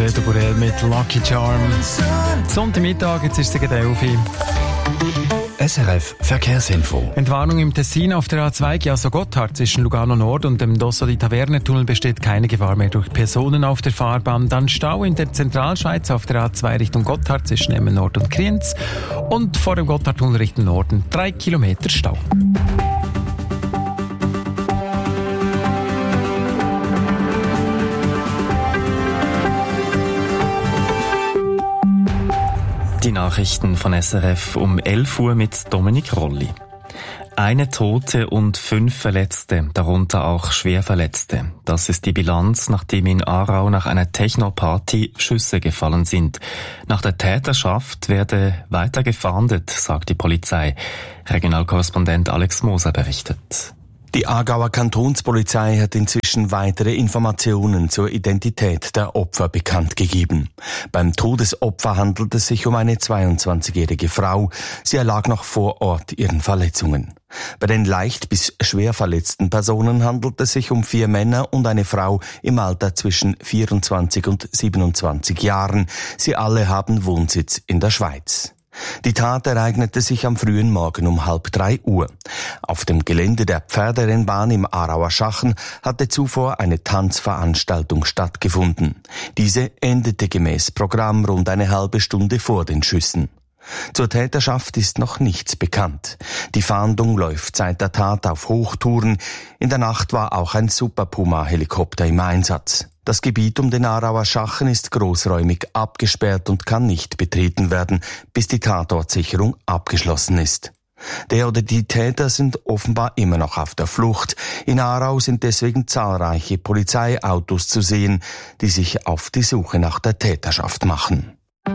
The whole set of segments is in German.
Alfredo Burel mit Lucky Charm. Sonntagmittag, jetzt ist es gegen 11 Uhr. SRF Verkehrsinfo. Entwarnung im Tessin auf der A2 Chiasso-Gotthard zwischen Lugano Nord und dem Dosso di Taverne-Tunnel besteht keine Gefahr mehr durch Personen auf der Fahrbahn. Dann Stau in der Zentralschweiz auf der A2 Richtung Gotthard zwischen Emmen Nord und Kriens und vor dem Gotthardtunnel Richtung Norden 3 Kilometer Stau. Die Nachrichten von SRF um 11 Uhr mit Dominik Rolli. 1 Tote und 5 Verletzte, darunter auch Schwerverletzte. Das ist die Bilanz, nachdem in Aarau nach einer Techno-Party Schüsse gefallen sind. Nach der Täterschaft werde weiter gefahndet, sagt die Polizei. Regionalkorrespondent Alex Moser berichtet. Die Aargauer Kantonspolizei hat inzwischen weitere Informationen zur Identität der Opfer bekannt gegeben. Beim Todesopfer handelt es sich um eine 22-jährige Frau. Sie erlag noch vor Ort ihren Verletzungen. Bei den leicht bis schwer verletzten Personen handelt es sich um 4 Männer und eine Frau im Alter zwischen 24 und 27 Jahren. Sie alle haben Wohnsitz in der Schweiz. Die Tat ereignete sich am frühen Morgen um 2:30 Uhr. Auf dem Gelände der Pferderennbahn im Aarauer Schachen hatte zuvor eine Tanzveranstaltung stattgefunden. Diese endete gemäß Programm rund eine halbe Stunde vor den Schüssen. Zur Täterschaft ist noch nichts bekannt. Die Fahndung läuft seit der Tat auf Hochtouren. In der Nacht war auch ein Super Puma-Helikopter im Einsatz. Das Gebiet um den Aarauer Schachen ist großräumig abgesperrt und kann nicht betreten werden, bis die Tatortsicherung abgeschlossen ist. Der oder die Täter sind offenbar immer noch auf der Flucht. In Aarau sind deswegen zahlreiche Polizeiautos zu sehen, die sich auf die Suche nach der Täterschaft machen.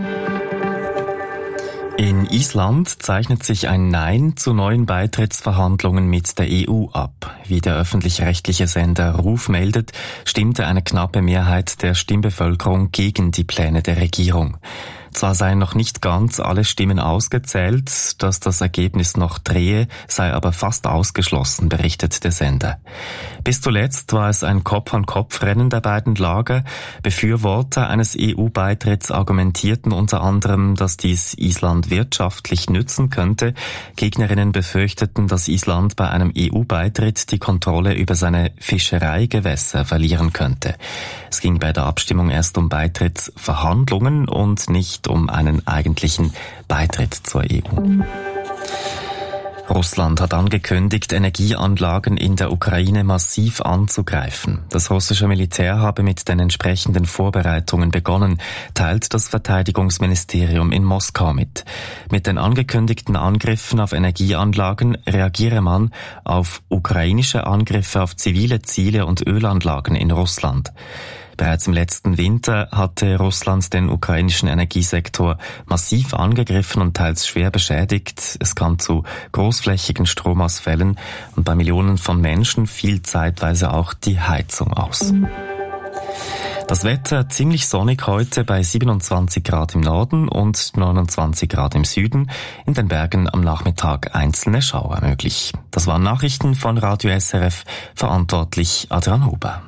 In Island zeichnet sich ein Nein zu neuen Beitrittsverhandlungen mit der EU ab. Wie der öffentlich-rechtliche Sender RUF meldet, stimmte eine knappe Mehrheit der Stimmbevölkerung gegen die Pläne der Regierung. Zwar seien noch nicht ganz alle Stimmen ausgezählt, dass das Ergebnis noch drehe, sei aber fast ausgeschlossen, berichtet der Sender. Bis zuletzt war es ein Kopf-an-Kopf-Rennen der beiden Lager. Befürworter eines EU-Beitritts argumentierten unter anderem, dass dies Island wirtschaftlich nützen könnte. Gegnerinnen befürchteten, dass Island bei einem EU-Beitritt die Kontrolle über seine Fischereigewässer verlieren könnte. Es ging bei der Abstimmung erst um Beitrittsverhandlungen und nicht um einen eigentlichen Beitritt zur EU. Russland hat angekündigt, Energieanlagen in der Ukraine massiv anzugreifen. Das russische Militär habe mit den entsprechenden Vorbereitungen begonnen, teilt das Verteidigungsministerium in Moskau mit. Mit den angekündigten Angriffen auf Energieanlagen reagiere man auf ukrainische Angriffe auf zivile Ziele und Ölanlagen in Russland. Bereits im letzten Winter hatte Russland den ukrainischen Energiesektor massiv angegriffen und teils schwer beschädigt. Es kam zu großflächigen Stromausfällen und bei Millionen von Menschen fiel zeitweise auch die Heizung aus. Das Wetter ziemlich sonnig heute bei 27 Grad im Norden und 29 Grad im Süden. In den Bergen am Nachmittag einzelne Schauer möglich. Das waren Nachrichten von Radio SRF, verantwortlich Adrian Huber.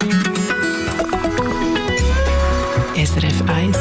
SRF 1.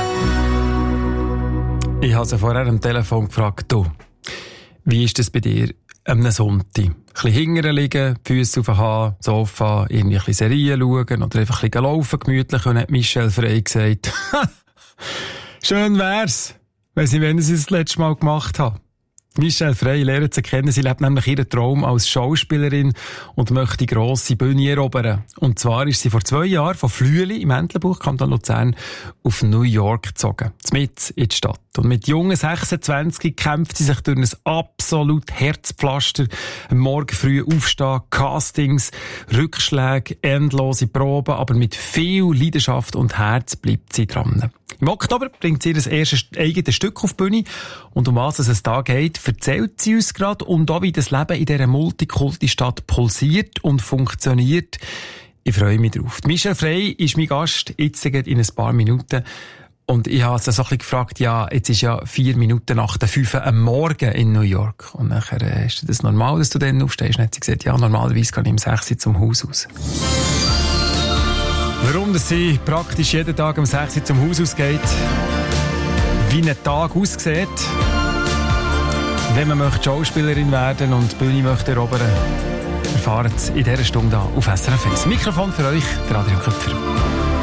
Ich habe sie vorher am Telefon gefragt, du, wie ist das bei dir am Sonntag? Ein bisschen hingern liegen, Füße auf den Hahn, Sofa, irgendwie ein bisschen Serien schauen oder einfach ein bisschen laufen, gemütlich. Und hat Michelle Frey gesagt, schön wär's, wenn sie das letzte Mal gemacht haben. Michelle Frey lernt sie kennen. Sie lebt nämlich ihren Traum als Schauspielerin und möchte die grosse Bühne erobern. Und zwar ist sie vor 2 Jahren von Flüeli im Entlebuch, Kanton Luzern, auf New York gezogen. Mitten in die Stadt. Und mit jungen 26 kämpft sie sich durch ein absolut Herzpflaster. Am Morgen früh aufstehen, Castings, Rückschläge, endlose Proben, aber mit viel Leidenschaft und Herz bleibt sie dran. Im Oktober bringt sie ihr erstes eigenes Stück auf die Bühne. Und um was es da geht, erzählt sie uns gerade und auch wie das Leben in dieser Multikulti-Stadt pulsiert und funktioniert. Ich freue mich drauf. Michelle Frey ist mein Gast, jetzt in ein paar Minuten. Und ich habe sie so ein bisschen gefragt, ja, jetzt ist ja 4 Minuten nach der 5 am Morgen in New York. Und nachher, ist das normal, dass du dann aufstehst? Und dann hat sie gesagt, ja, normalerweise gehe ich um 6 Uhr zum Haus aus. Warum dass sie praktisch jeden Tag um 6 Uhr zum Haus ausgeht, wie ein Tag aussieht, wenn man möchte Schauspielerin werden und die Bühne möchte erobern, erfahren Sie in dieser Stunde auf SRF 1. Mikrofon für euch, der Adrian Köpfer.